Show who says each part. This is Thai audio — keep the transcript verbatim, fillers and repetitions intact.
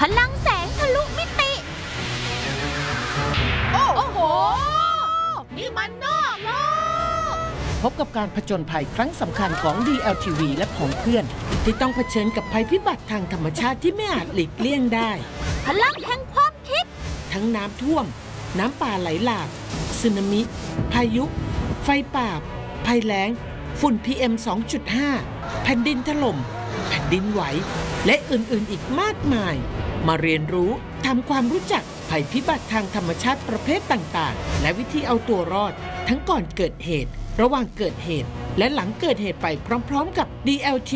Speaker 1: ลังแสงทะลุมิติโอ้โหนี่มันนอกโลก
Speaker 2: พบกับการผจญภัยครั้งสำคัญของ ดี แอล ที วี และผองเพื่อนที่ต้องเผชิญกับภัยพิบัติทางธรรมชาติที่ไม่อาจหลีกเลี่ยงได้
Speaker 1: พลังแห่งความคิด
Speaker 2: ทั้งน้ำท่วมน้ำป่าไหลหลากสึนามิพายุไฟป่าภัยแล้งฝุ่น พี เอ็ม สองจุดห้า แผ่นดินถล่มแผ่นดินไหวและอื่นๆอีกมากมายมาเรียนรู้ทำความรู้จักภัยพิบัติทางธรรมชาติประเภทต่างๆและวิธีเอาตัวรอดทั้งก่อนเกิดเหตุระหว่างเกิดเหตุและหลังเกิดเหตุไปพร้อมๆกับ ดี แอล ที